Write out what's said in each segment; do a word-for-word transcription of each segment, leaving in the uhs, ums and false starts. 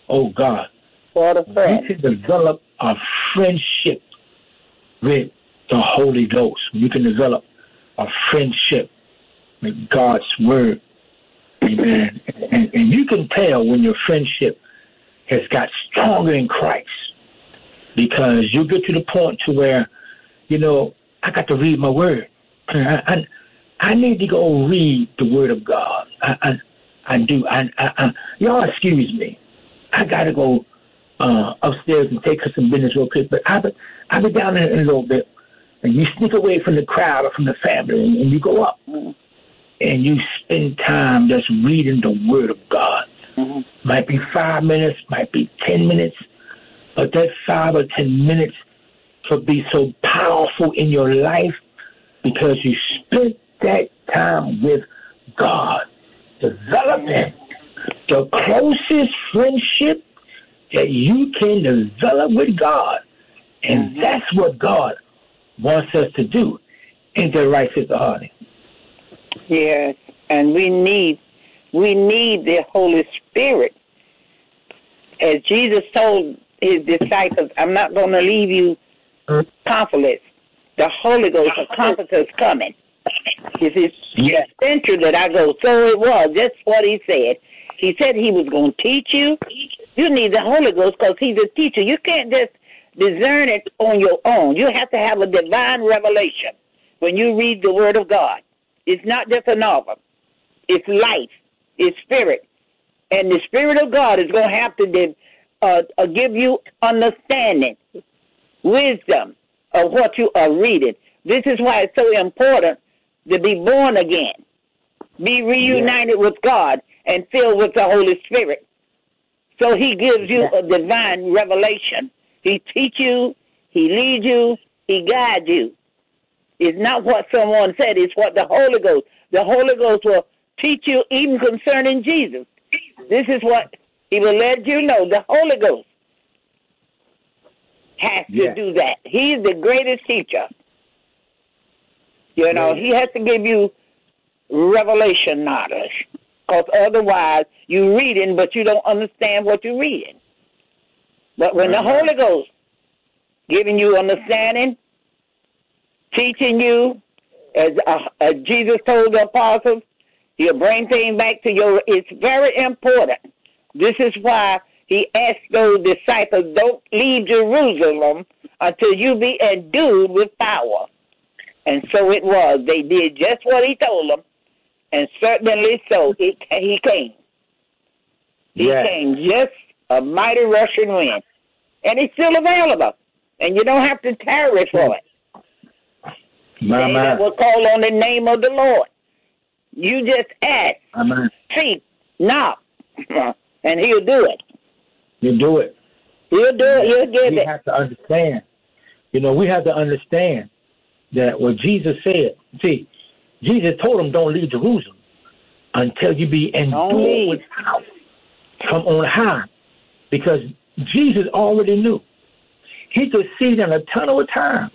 oh God, What a friend. we can develop a friendship with the Holy Ghost. You can develop a friendship with God's Word. Amen. And, and you can tell when your friendship has got stronger in Christ, because you get to the point to where, you know, I got to read my Word. I, I, I need to go read the Word of God. I, I, I do. I, I, I, y'all excuse me. I got to go uh, upstairs and take her some business real quick. But I'll be, I'll be down there in a little bit. And you sneak away from the crowd or from the family, and, and you go up. Mm-hmm. And you spend time just reading the Word of God. Mm-hmm. Might be five minutes, might be ten minutes. But that five or ten minutes could be so powerful in your life because you spent that time with God, developing the closest friendship that you can develop with God. And mm-hmm. that's what God wants us to do. Ain't that right, Sister Hardy? Yes, and we need we need the Holy Spirit. As Jesus told his disciples, I'm not going to leave you comfortless. The Holy Ghost, the Comforter, is coming. It is yes. essential that I go. So it was. That's what he said. He said he was going to teach you. You need the Holy Ghost because he's a teacher. You can't just discern it on your own. You have to have a divine revelation when you read the Word of God. It's not just a novel. It's life. It's spirit. And the Spirit of God is going to have to uh, uh, give you understanding, wisdom of what you are reading. This is why it's so important to be born again, be reunited yeah. with God, and filled with the Holy Spirit. So he gives you yeah. a divine revelation. He teaches you, he leads you, he guides you. It's not what someone said, it's what the Holy Ghost. The Holy Ghost will teach you even concerning Jesus. This is what he will let you know. The Holy Ghost has to yeah. do that. He's the greatest teacher. You know, yeah. he has to give you revelation knowledge. Because otherwise, you're reading, but you don't understand what you're reading. But when uh-huh. the Holy Ghost giving you understanding, teaching you, as, uh, as Jesus told the apostles, he'll bring things back to you. It's very important. This is why he asked those disciples, don't leave Jerusalem until you be endued with power. And so it was. They did just what he told them, and certainly so. It, he came. He yes. came just a mighty rushing wind. And it's still available. And you don't have to tarry for it. My, they my. that will call on the name of the Lord. You just ask, Amen. seek, knock, and he'll do it. He'll do it. He'll do it. He'll give we it. We have to understand. You know, we have to understand that what Jesus said. See, Jesus told them, don't leave Jerusalem until you be endued with power from on high. Because Jesus already knew. He could see in a tunnel of time.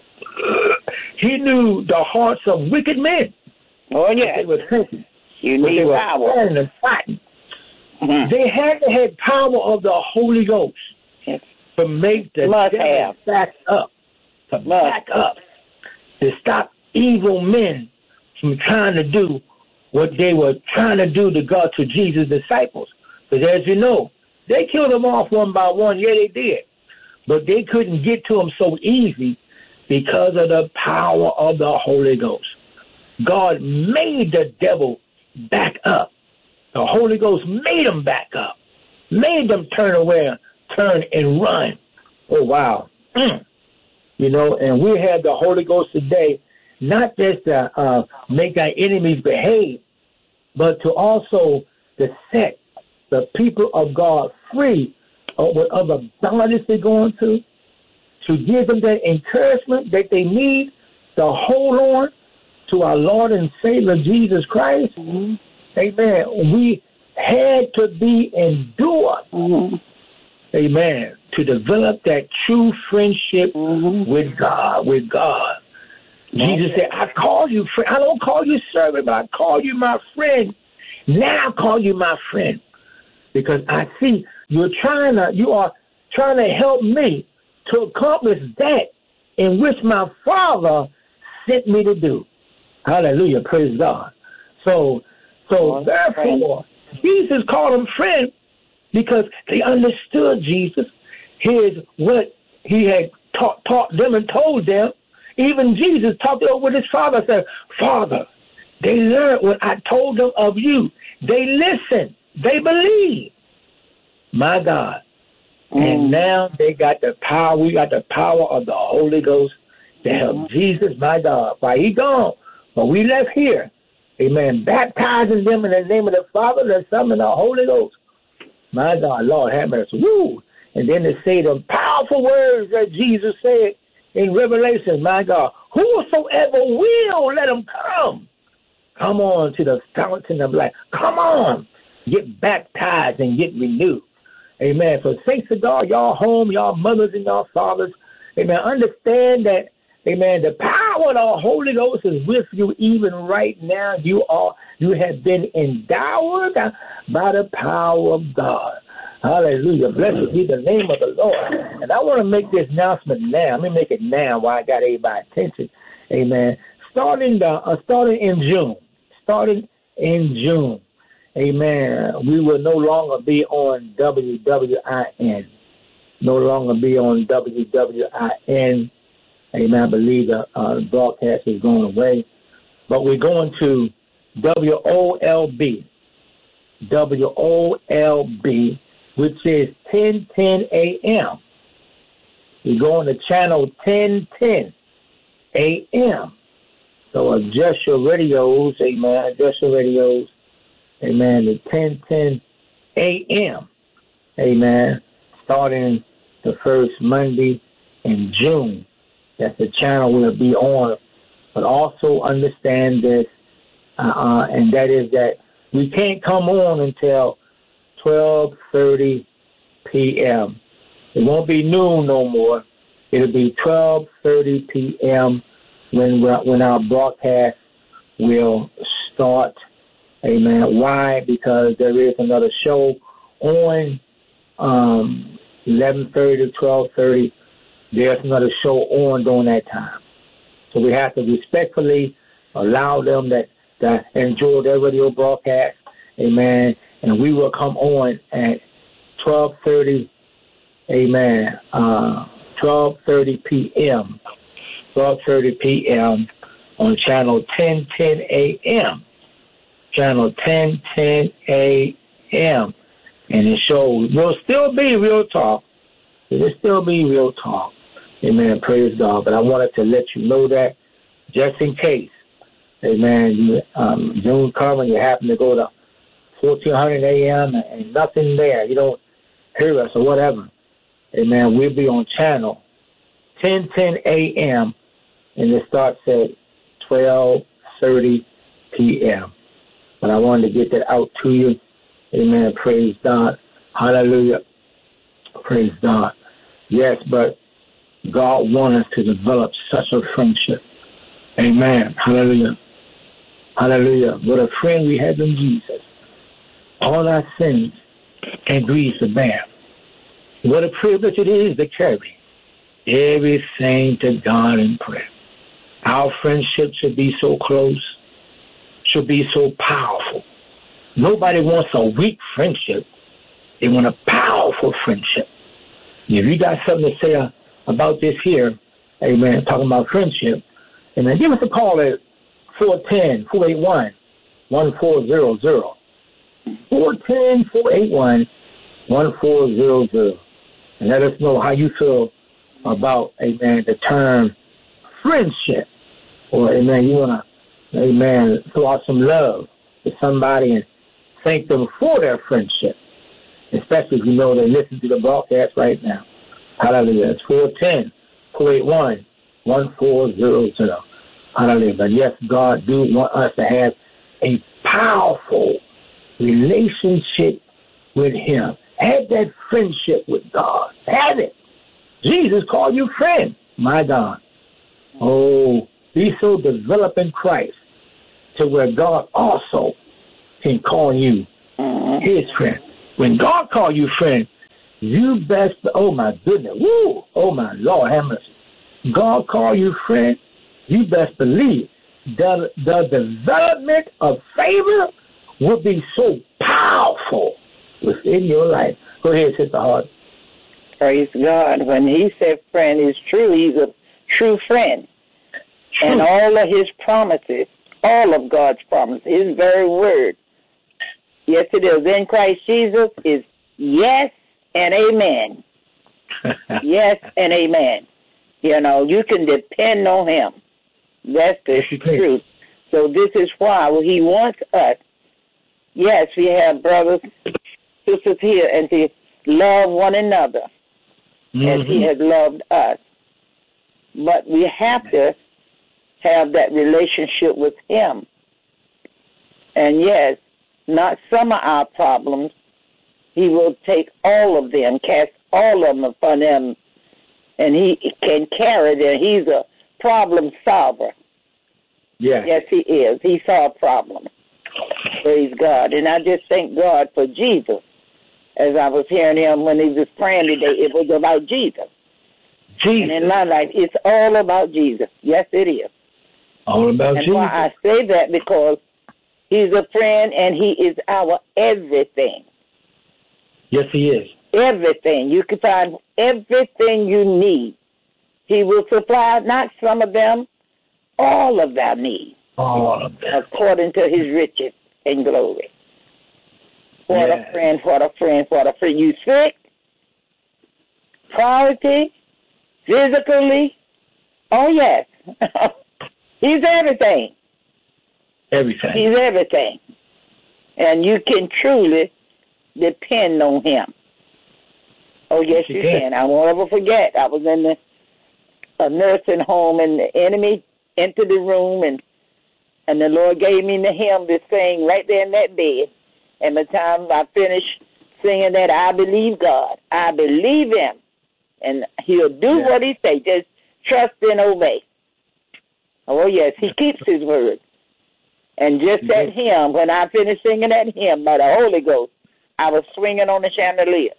He knew the hearts of wicked men. Oh, yeah. They were thinking. You need they were power. And fighting. Mm-hmm. They had to have power of the Holy Ghost yes. to make the Must devil have. back up. To Must. back up. To stop evil men from trying to do what they were trying to do to God, to Jesus' disciples. Because as you know, they killed them off one by one. Yeah, they did. But they couldn't get to them so easy because of the power of the Holy Ghost. God made the devil back up. The Holy Ghost made them back up. Made them turn away, turn and run. Oh, wow. Mm. You know, and we have the Holy Ghost today, not just to uh, make our enemies behave, but to also to set the people of God free of what other bondage they're going to, to give them that encouragement that they need to hold on to our Lord and Savior Jesus Christ. Mm-hmm. Amen. We had to be endured. Mm-hmm. Amen. To develop that true friendship mm-hmm. with God, with God. Mm-hmm. Jesus said, I call you friend. I don't call you servant, but I call you my friend. Now I call you my friend. Because I see You're trying to, you are trying to help me to accomplish that in which my Father sent me to do. Hallelujah. Praise God. So, so therefore, Jesus called them friend because they understood Jesus. Here's what he had taught, taught them and told them. Even Jesus talked with his Father, said, Father, they learned what I told them of you. They listened. They believed. My God. Mm. And now they got the power. We got the power of the Holy Ghost to help mm. Jesus, my God. Why he gone? But we left here. Amen. Baptizing them in the name of the Father, the Son, and the Holy Ghost. My God, Lord have mercy. Woo. And then they say the powerful words that Jesus said in Revelation, my God. Whosoever will, let him come. Come on to the fountain of life. Come on. Get baptized and get renewed. Amen. So saints of God, y'all home, y'all mothers and y'all fathers, amen, understand that, amen, the power of the Holy Ghost is with you even right now. You are, you have been endowed by the power of God. Hallelujah. Blessed be the name of the Lord. And I want to make this announcement now. Let me make it now while I got everybody's attention. Amen. Starting, the, uh, starting in June. Starting in June. Amen. We will no longer be on W W I N. No longer be on W W I N. Amen. I believe the uh, broadcast is going away. But we're going to W O L B. W O L B, which is ten ten a.m. We're going to channel ten ten a.m. So adjust your radios. Amen. Adjust your radios. Amen. To ten ten a.m. Amen. Starting the first Monday in June. That's the channel we'll be on. But also understand this, uh, uh, and that is that we can't come on until twelve thirty p.m. It won't be noon no more. It'll be twelve thirty p.m. when we're, when our broadcast will start. Amen. Why? Because there is another show on um, eleven thirty to twelve thirty. There's another show on during that time. So we have to respectfully allow them that, that enjoy their radio broadcast. Amen. And we will come on at twelve thirty, amen, uh, twelve thirty p.m., twelve thirty p.m. on channel ten ten a.m., channel ten ten a.m., and the show will still be Real Talk. It will still be Real Talk. Amen. Praise God. But I wanted to let you know that just in case, amen, you, um, June coming, you happen to go to fourteen hundred a.m. and nothing there. You don't hear us or whatever. Amen. We'll be on channel ten ten a.m. and it starts at twelve thirty p.m. But I wanted to get that out to you. Amen. Praise God. Hallelujah. Praise God. Yes, but God wants us to develop such a friendship. Amen. Hallelujah. Hallelujah. What a friend we have in Jesus. All our sins and griefs to bear. What a privilege it is to carry everything to God in prayer. Our friendship should be so close, should be so powerful. Nobody wants a weak friendship. They want a powerful friendship. If you got something to say uh, about this here, amen, talking about friendship, amen, give us a call at four one zero, four eight one, one four zero zero. four one zero, four eight one, one four zero zero. And let us know how you feel about, amen, the term friendship. Or, amen, you want to, amen, throw out some love to somebody and thank them for their friendship. Especially if you know they listen to the broadcast right now. Hallelujah. It's four one zero, four eight one, one four zero zero. Hallelujah. But yes, God do want us to have a powerful relationship with him. Have that friendship with God. Have it. Jesus called you friend. My God. Oh, be so developed in Christ to where God also can call you his friend. When God calls you friend, You best, oh my goodness, woo, oh my Lord, have mercy. God call you friend, you best believe the, the development of favor will be so powerful within your life. Go ahead, Sister Hart. Praise God. When he said friend, it's true. He's a true friend. True. And all of his promises, all of God's promises, his very word, yes, it is, in Christ Jesus, is yes and amen. Yes and amen. You know, you can depend on him. That's the yes, truth. So this is why he wants us. Yes, we have brothers, sisters here, and to love one another mm-hmm. as he has loved us. But we have to have that relationship with him. And yes, not some of our problems. He will take all of them, cast all of them upon him, and he can carry them. He's a problem solver. Yes. Yes, he is. He solved problems. Praise God. And I just thank God for Jesus. As I was hearing him when he was praying today, it was about Jesus. Jesus. And in my life, it's all about Jesus. Yes, it is. All about and Jesus. And why I say that, because he's a friend and he is our everything. Yes, he is. Everything. You can find everything you need. He will supply not some of them, all of our needs. All of them. According to his riches and glory. What yes. a friend, what a friend, what a friend. You sick, priority, physically, oh yes. He's everything. Everything. He's everything. And you can truly depend on him. Oh, yes, you, you can. can. I won't ever forget. I was in the, a nursing home, and the enemy entered the room, and and the Lord gave me the hymn to sing right there in that bed. And by the time I finished singing that, I believe God. I believe him. And he'll do yeah. what he says. Just trust and obey. Oh, yes, he keeps his word. And just mm-hmm. that hymn, when I finished singing that hymn by the Holy Ghost, I was swinging on the chandelier.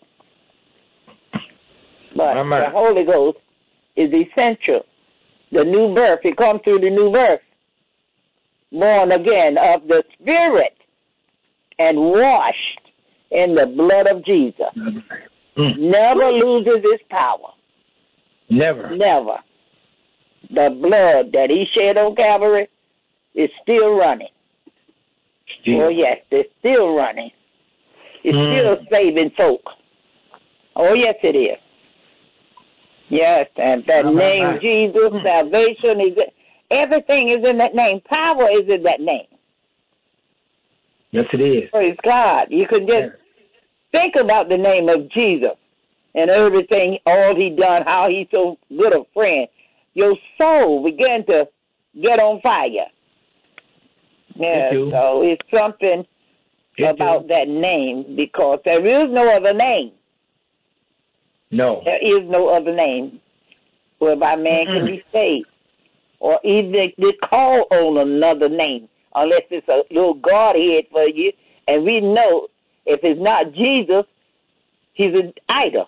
But Amen. The Holy Ghost is essential. The new birth, it comes through the new birth. Born again of the Spirit and washed in the blood of Jesus. Mm. Never loses its power. Never. Never. The blood that he shed on Calvary is still running. Still. Oh, yes, it's still running. It's mm. still saving folk. Oh, yes, it is. Yes, and that oh, name, my. Jesus, mm. salvation, is everything is in that name. Power is in that name. Yes, it is. Praise God. You can just yes. think about the name of Jesus and everything, all he done, how he's so good a friend. Your soul began to get on fire. Yeah, so it's something it about do. that name, because there is no other name. No. There is no other name whereby man mm-hmm. can be saved, or even they call on another name, unless it's a little Godhead for you. And we know if it's not Jesus, he's an idol.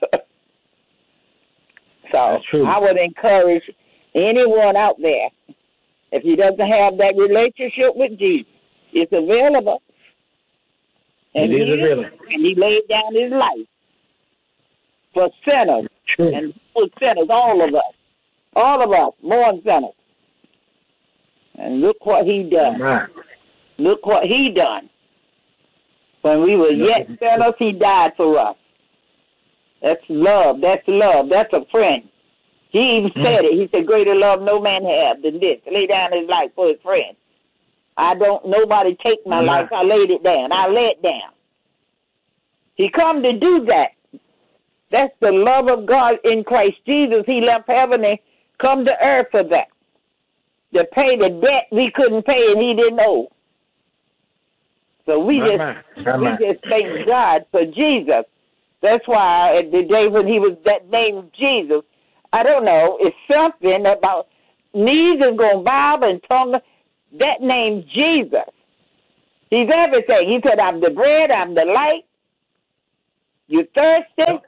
So I would encourage anyone out there, if he doesn't have that relationship with Jesus, it's available. And it is he, available. And he laid down his life for sinners. True. And for sinners, all of us. All of us, born sinners. And look what he done. Right. Look what he done. When we were yet sinners, he died for us. That's love. That's love. That's a friend. He even mm. said it. He said, greater love no man have than this. Lay down his life for his friend. I don't, nobody take my mm. life. I laid it down. I lay it down. He come to do that. That's the love of God in Christ Jesus. He left heaven and come to earth for that. To pay the debt we couldn't pay and he didn't owe. So we Amen. just Amen. we just thank God for Jesus. That's why at the day when he was that name Jesus, I don't know, it's something about knees is going to bow and tongue. That name Jesus. He's everything. He said, I'm the bread, I'm the light. You thirsty?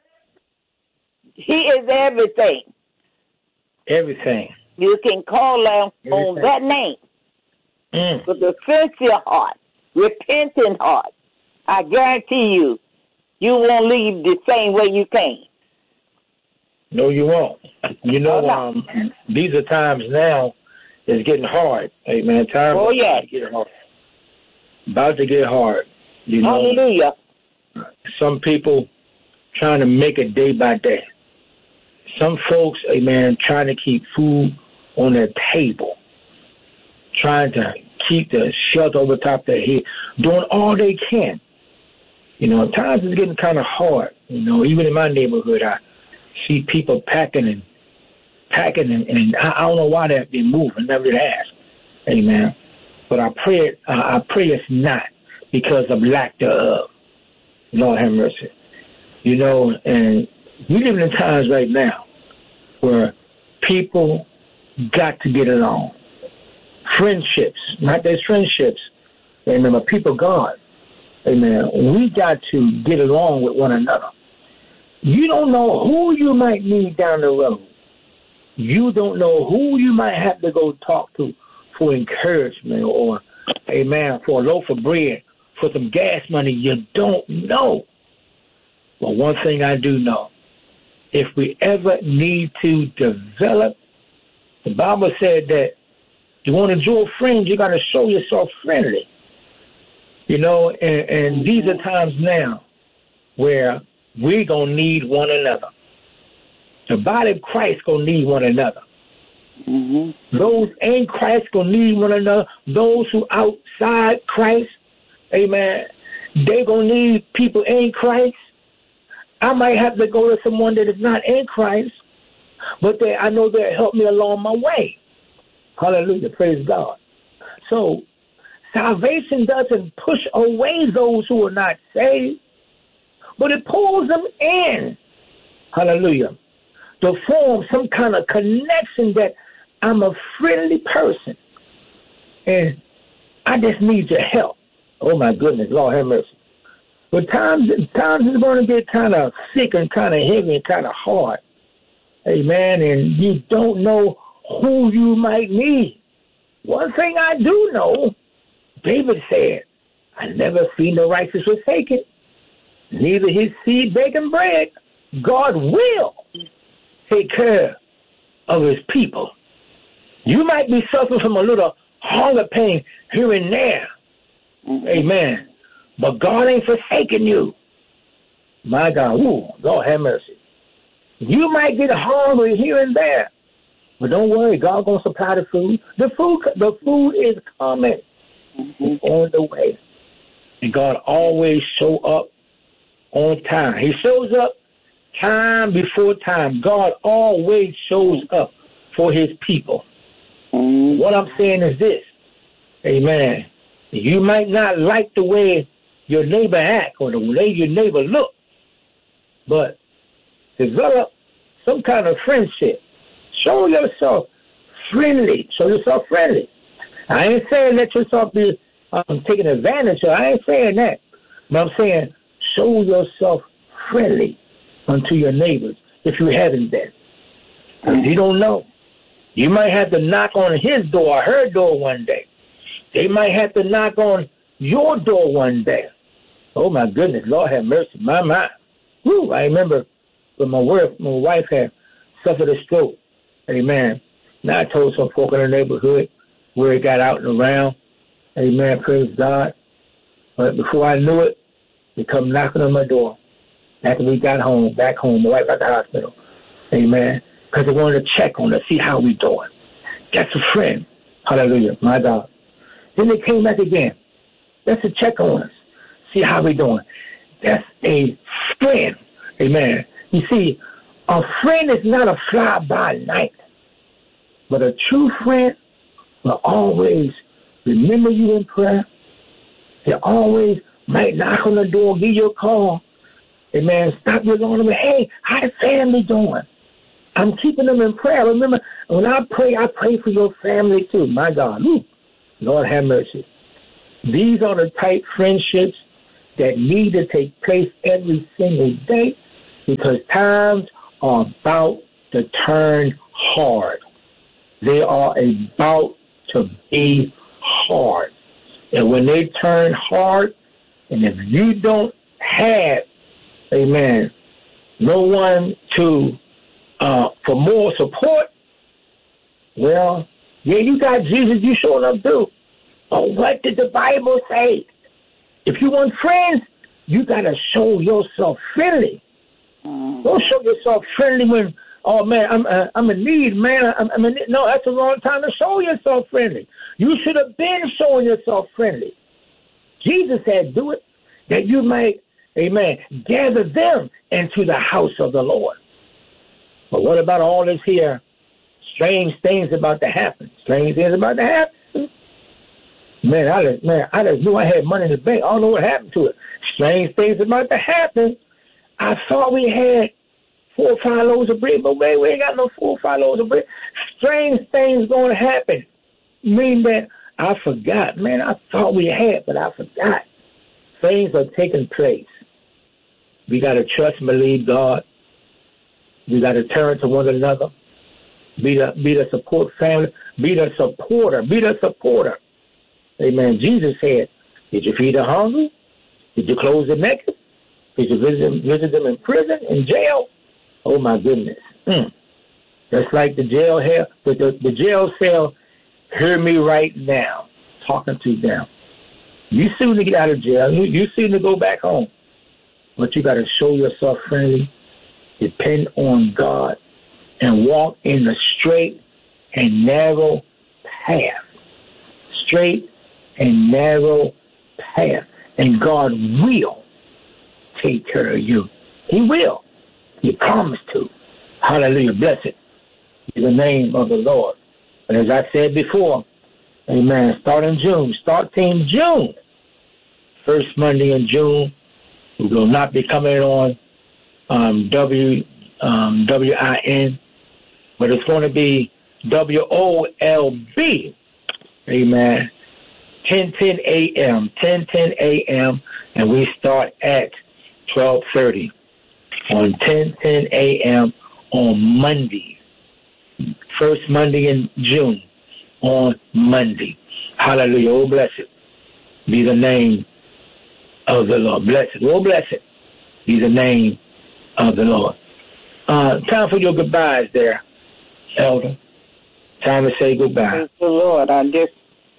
He is everything. Everything. You can call on, on that name mm. with a sincere heart, repentant heart. I guarantee you, you won't leave the same way you came. No, you won't. You know, oh, no. um, these are times now. It's getting hard. Amen. Times oh yeah, get hard. About to get hard. You know. Hallelujah. Some people trying to make it day by day. Some folks, amen, trying to keep food on their table, trying to keep the shelter over top of their head, doing all they can. You know, at times it's getting kind of hard. You know, even in my neighborhood, I see people packing and packing, and, and I, I don't know why they're, they're moving. Never did ask. Amen. But I pray, uh, I pray it's not because of lack thereof. Lord have mercy. You know, and we live in times right now where people got to get along. Friendships, not their friendships. Amen. But people, God, amen. We got to get along with one another. You don't know who you might meet down the road. You don't know who you might have to go talk to for encouragement or, amen, for a loaf of bread, for some gas money. You don't know. But one thing I do know, if we ever need to develop, the Bible said that you want to draw friends, you got to show yourself friendly. You know, and, and these are times now where we're going to need one another. The body of Christ going to need one another. Mm-hmm. Those in Christ going to need one another. Those who outside Christ, amen, they going to need people in Christ. I might have to go to someone that is not in Christ, but they, I know they'll help me along my way. Hallelujah. Praise God. So salvation doesn't push away those who are not saved, but it pulls them in. Hallelujah. To form some kind of connection that I'm a friendly person and I just need your help. Oh, my goodness. Lord have mercy. But times, times is going to get kind of sick and kind of heavy and kind of hard. Amen. And you don't know who you might need. One thing I do know, David said, I never seen the righteous forsaken, neither his seed begging bread. God will take care of his people. You might be suffering from a little hunger pain here and there. Amen. But God ain't forsaken you. My God. Ooh, Lord have mercy. You might get hungry here and there. But don't worry, God gonna supply the food. The food the food is coming. It's on the way. And God always show up on time. He shows up time before time. God always shows up for his people. Mm-hmm. What I'm saying is this. Amen. You might not like the way your neighbor act or the way your neighbor look, but develop some kind of friendship. Show yourself friendly. Show yourself friendly. I ain't saying let yourself be um, taken advantage of. I ain't saying that. But I'm saying show yourself friendly unto your neighbors if you haven't been. If you don't know, you might have to knock on his door or her door one day. They might have to knock on your door one day. Oh, my goodness. Lord have mercy. My, my. Woo, I remember when my wife, my wife had suffered a stroke. Amen. Now I told some folk in the neighborhood where it got out and around. Amen. Praise God. But before I knew it, they come knocking on my door after we got home, back home, right at the hospital. Amen. Because they wanted to check on us, see how we doing. That's a friend. Hallelujah. My God. Then they came back again. That's a check on us, see how we doing. That's a friend. Amen. You see, a friend is not a fly-by-night, but a true friend will always remember you in prayer. They always might knock on the door, give you a call. Amen. Stop your going to hey, how the family doing? I'm keeping them in prayer. Remember, when I pray, I pray for your family too. My God. Ooh, Lord have mercy. These are the type friendships that need to take place every single day, because times are about to turn hard. They are about to be hard. And when they turn hard, and if you don't have, amen, no one to, uh, for more support, well, yeah, you got Jesus, you showing up too. But what did the Bible say? If you want friends, you got to show yourself friendly. Mm. Don't show yourself friendly when, oh, man, I'm uh, I'm in need, man. I'm, I'm in need. No, that's a wrong time to show yourself friendly. You should have been showing yourself friendly. Jesus said, do it, that you might, amen, gather them into the house of the Lord. But what about all this here? Strange things about to happen. Strange things about to happen. Man, I just, man, I just knew I had money in the bank. I don't know what happened to it. Strange things about to happen. I thought we had four or five loaves of bread, but wait, we ain't got no four or five loaves of bread. Strange things going to happen. Mean that I forgot. Man, I thought we had, but I forgot. Things are taking place. We got to trust and believe God. We got to turn to one another. Be the, be the support family. Be the supporter. Be the supporter. Amen. Jesus said, did you feed the hungry? Did you clothe the naked? Did you visit, visit them in prison, in jail? Oh, my goodness. Mm. Just like the jail here, the, the, the jail cell, hear me right now, talking to them. You soon to get out of jail. You, you soon to go back home. But you got to show yourself friendly, depend on God, and walk in the straight and narrow path. Straight and narrow path. And God will take care of you. He will. He promised to. Hallelujah. Blessed be the name of the Lord. And as I said before, amen, starting June, starting June, first Monday in June, we will not be coming on um, W, um, W I N, but it's going to be W O L B, amen, ten ten a.m., ten ten a.m., and we start at twelve thirty on ten ten a.m. on Monday, first Monday in June, on Monday. Hallelujah. Oh, blessed be the name of the Lord. Blessed. Oh, blessed be the name of the Lord. Uh, time for your goodbyes there, Elder. Time to say goodbye. Praise the Lord. I just,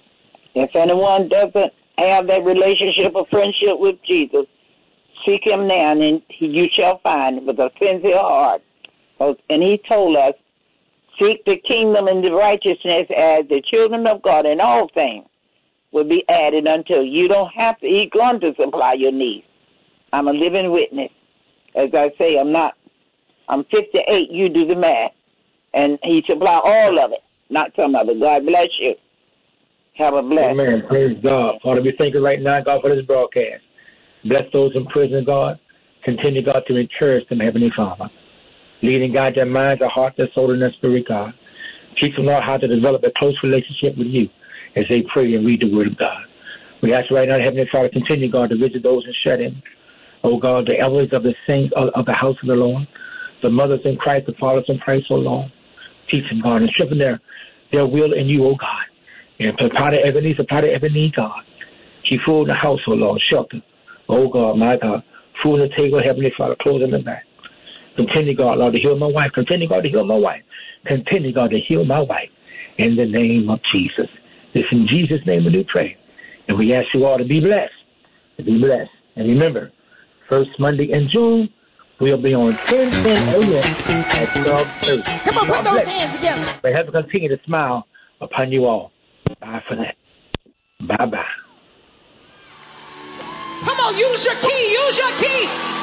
if anyone doesn't have that relationship or friendship with Jesus, seek him now, and you shall find with a sincere heart. And he told us, seek the kingdom and the righteousness as the children of God, and all things will be added unto you. You don't have to. He's going to supply your needs. I'm a living witness. As I say, I'm not, I'm fifty-eight. You do the math. And he supply all of it, not some of it. God bless you. Have a blessed. Amen. Praise God. Father, we thank you right now, God, for this broadcast. Bless those in prison, God. Continue, God, to encourage them, Heavenly Father. Lead and guide their minds, their heart, their soul, and their spirit, God. Teach them, Lord, how to develop a close relationship with you as they pray and read the Word of God. We ask right now, Heavenly Father, continue, God, to visit those in shut-in. Oh, God, the elders of the saints of, of the house of the Lord, the mothers in Christ, the fathers in Christ, oh, Lord. Teach them, God, and strengthen their, their will in you, oh, God. And supply their every need, supply their every need, God. Keep food in the house, oh, Lord, shelter. Oh, God, my God. Food on the table, Heavenly Father, clothe them in back. Continue, God, Lord, to heal my wife. Continue, God, to heal my wife. Continue, God, to heal my wife. In the name of Jesus. This in Jesus' name we do pray. And we ask you all to be blessed. To be blessed. And remember, first Monday in June, we'll be on ten ten a.m. at twelve thirty. Come on, put those hands together. May heaven continue to smile upon you all. Bye for that. Bye-bye. Come on, use your key, use your key.